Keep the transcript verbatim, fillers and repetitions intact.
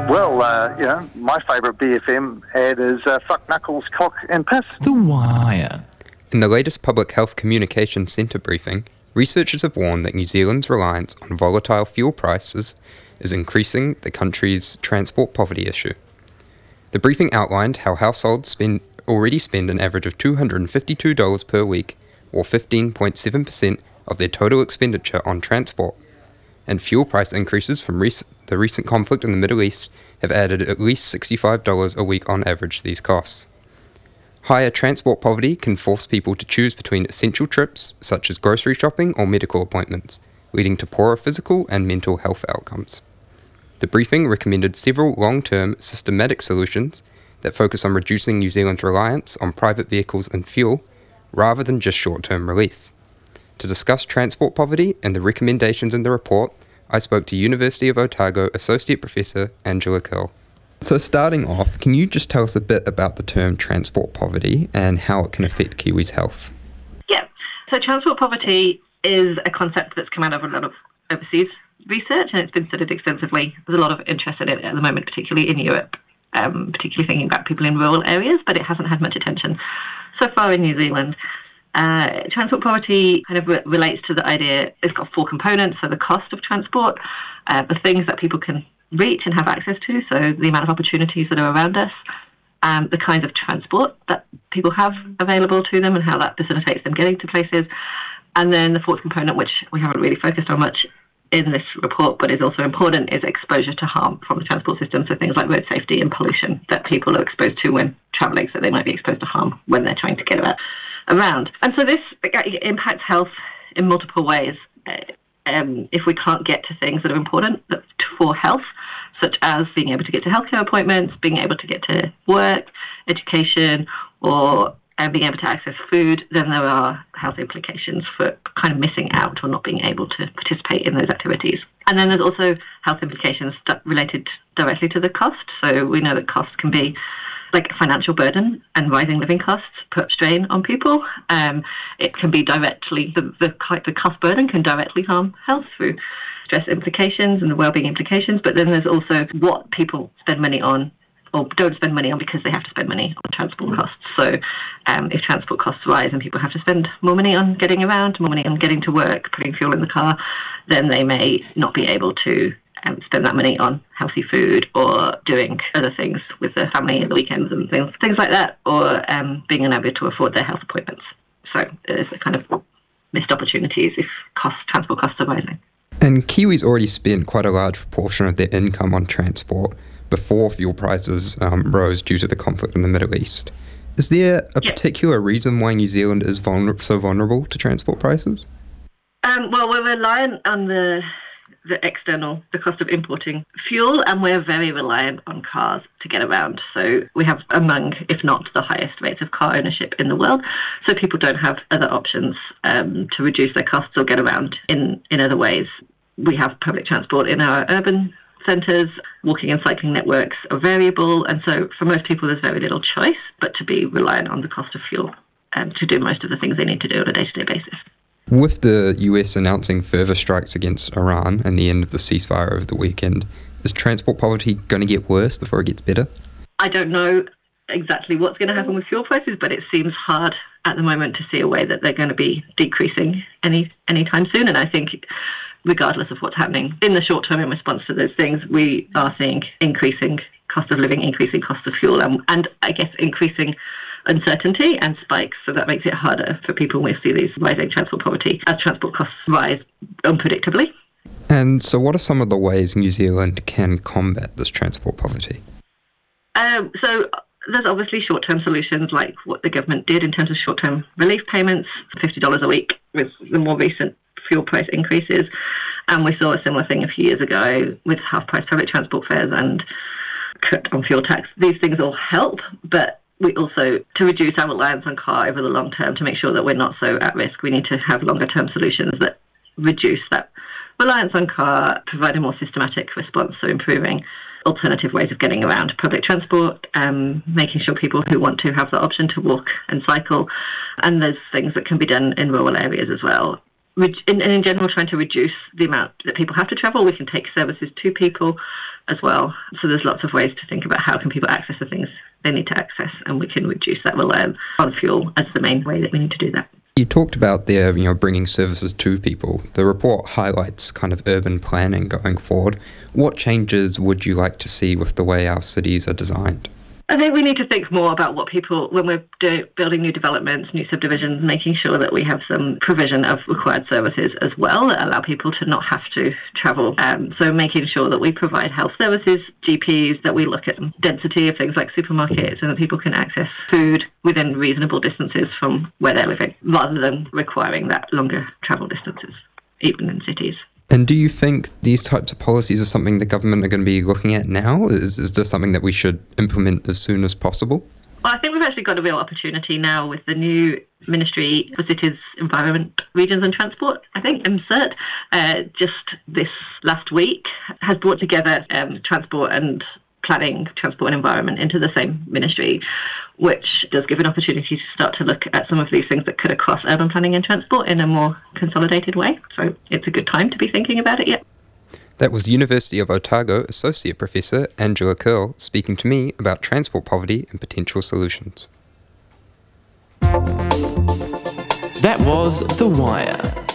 Well, uh, you know, my favourite B F M ad is uh, fuck knuckles, cock and piss. The Wire. In the latest Public Health Communications Centre briefing, researchers have warned that New Zealand's reliance on volatile fuel prices is increasing the country's transport poverty issue. The briefing outlined how households spend already spend an average of two hundred fifty-two dollars per week, or fifteen point seven percent of their total expenditure on transport, and fuel price increases from rec- the recent conflict in the Middle East have added at least sixty-five dollars a week on average to these costs. Higher transport poverty can force people to choose between essential trips, such as grocery shopping or medical appointments, leading to poorer physical and mental health outcomes. The briefing recommended several long-term, systematic solutions that focus on reducing New Zealand's reliance on private vehicles and fuel, rather than just short-term relief. To discuss transport poverty and the recommendations in the report, I spoke to University of Otago Associate Professor Angela Curl. So starting off, can you just tell us a bit about the term transport poverty and how it can affect Kiwis' health? Yeah, so transport poverty is a concept that's come out of a lot of overseas research, and it's been studied extensively. There's a lot of interest in it at the moment, particularly in Europe, um, particularly thinking about people in rural areas, but it hasn't had much attention so far in New Zealand. Uh, transport poverty kind of re- relates to the idea, it's got four components, so the cost of transport, uh, the things that people can reach and have access to, so the amount of opportunities that are around us, um, the kinds of transport that people have available to them and how that facilitates them getting to places. And then the fourth component, which we haven't really focused on much in this report, but is also important, is exposure to harm from the transport system, so things like road safety and pollution that people are exposed to when travelling, so they might be exposed to harm when they're trying to get around. around. And so this impacts health in multiple ways. Um, if we can't get to things that are important for health, such as being able to get to healthcare appointments, being able to get to work, education, or uh, being able to access food, then there are health implications for kind of missing out or not being able to participate in those activities. And then there's also health implications related directly to the cost. So we know that costs can be like a financial burden, and rising living costs put strain on people. Um, it can be directly, the, the, the cost burden can directly harm health through stress implications and the wellbeing implications, but then there's also what people spend money on or don't spend money on because they have to spend money on transport costs. So um, if transport costs rise and people have to spend more money on getting around, more money on getting to work, putting fuel in the car, then they may not be able to Um, spend that money on healthy food or doing other things with their family at the weekends and things things like that, or um, being unable to afford their health appointments. So there's a kind of missed opportunities if cost, transport costs are rising. And Kiwis already spend quite a large proportion of their income on transport before fuel prices um, rose due to the conflict in the Middle East. Is there a yep. particular reason why New Zealand is vulner- so vulnerable to transport prices? Um, well, we're reliant on the the external, the cost of importing fuel, and we're very reliant on cars to get around. So we have among, if not the highest rates of car ownership in the world. So people don't have other options um, to reduce their costs or get around in, in other ways. We have public transport in our urban centres. Walking and cycling networks are variable. And so for most people, there's very little choice but to be reliant on the cost of fuel um, to do most of the things they need to do on a day-to-day basis. With the U S announcing further strikes against Iran and the end of the ceasefire over the weekend, is transport poverty going to get worse before it gets better? I don't know exactly what's going to happen with fuel prices, but it seems hard at the moment to see a way that they're going to be decreasing any anytime soon. And I think regardless of what's happening in the short term in response to those things, we are seeing increasing cost of living, increasing cost of fuel, and, and I guess increasing uncertainty and spikes, so that makes it harder for people when we see these rising transport poverty as transport costs rise unpredictably. And so what are some of the ways New Zealand can combat this transport poverty? Um, so there's obviously short-term solutions like what the government did in terms of short-term relief payments, fifty dollars a week with the more recent fuel price increases. And we saw a similar thing a few years ago with half-price public transport fares and cut on fuel tax. These things all help, but we also, to reduce our reliance on car over the long term, to make sure that we're not so at risk, we need to have longer term solutions that reduce that reliance on car, provide a more systematic response, so improving alternative ways of getting around public transport, um, making sure people who want to have the option to walk and cycle, and there's things that can be done in rural areas as well. And in general, trying to reduce the amount that people have to travel. We can take services to people as well. So there's lots of ways to think about how can people access the things they need to access, and we can reduce that reliance on fuel as the main way that we need to do that. You talked about there, you know, bringing services to people. The report highlights kind of urban planning going forward. What changes would you like to see with the way our cities are designed? I think we need to think more about what people, when we're do, building new developments, new subdivisions, making sure that we have some provision of required services as well that allow people to not have to travel. Um, so making sure that we provide health services, G Ps, that we look at density of things like supermarkets and that people can access food within reasonable distances from where they're living, rather than requiring that longer travel distances, even in cities. And do you think these types of policies are something the government are going to be looking at now? Is, is this something that we should implement as soon as possible? Well, I think we've actually got a real opportunity now with the new Ministry for Cities, Environment, Regions and Transport, I think, M C E R T, uh, just this last week has brought together um, transport and planning, transport and environment into the same ministry, which does give an opportunity to start to look at some of these things that could across urban planning and transport in a more consolidated way. So it's a good time to be thinking about it yet. That was University of Otago Associate Professor Angela Curl speaking to me about transport poverty and potential solutions. That was The Wire.